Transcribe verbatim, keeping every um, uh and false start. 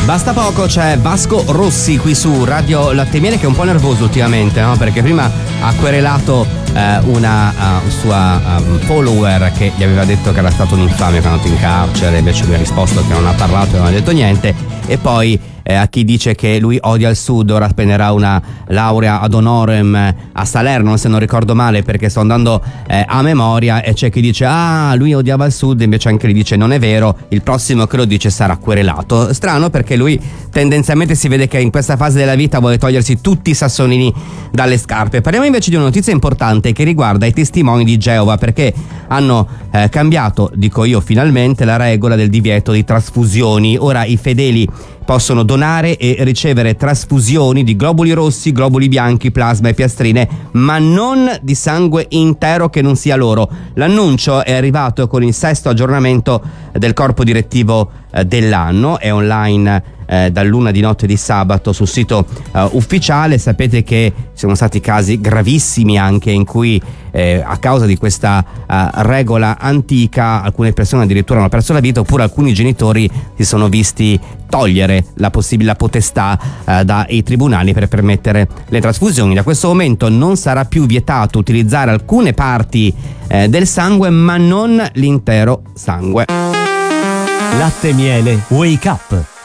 Basta poco, c'è Vasco Rossi qui su Radio Latte e Miele, che è un po' nervoso ultimamente, no? Perché prima ha querelato eh, una uh, sua um, follower che gli aveva detto che era stato un infame che è andato in carcere, invece lui ha risposto che non ha parlato e non ha detto niente. E poi eh, a chi dice che lui odia il Sud, ora spenderà una laurea ad honorem a Salerno, se non ricordo male, perché sto andando eh, a memoria, e c'è chi dice ah, lui odiava il Sud, invece anche lui dice non è vero, il prossimo che lo dice sarà querelato. Strano, perché lui tendenzialmente si vede che in questa fase della vita vuole togliersi tutti i sassolini dalle scarpe. Parliamo invece di una notizia importante che riguarda i testimoni di Geova, perché hanno eh, cambiato, dico io finalmente, la regola del divieto di trasfusioni. Ora i fedeli possono donare e ricevere trasfusioni di globuli rossi, globuli bianchi, plasma e piastrine, ma non di sangue intero che non sia loro. L'annuncio è arrivato con il sesto aggiornamento del corpo direttivo eh, dell'anno, è online eh, dall'una di notte di sabato sul sito eh, ufficiale. Sapete che ci sono stati casi gravissimi anche in cui eh, a causa di questa eh, regola antica alcune persone addirittura hanno perso la vita, oppure alcuni genitori si sono visti togliere la possibile potestà eh, dai tribunali per permettere le trasfusioni. Da questo momento non sarà più vietato utilizzare alcune parti eh, del sangue, ma non l'intero sangue. Latte e Miele Wake Up.